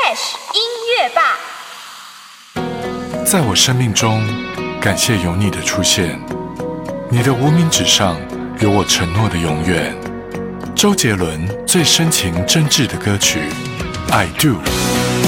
Flash 音乐吧。 在我生命中，感谢有你的出现，你的无名指上有我承诺的永远。周杰伦最深情真挚的歌曲《I Do》。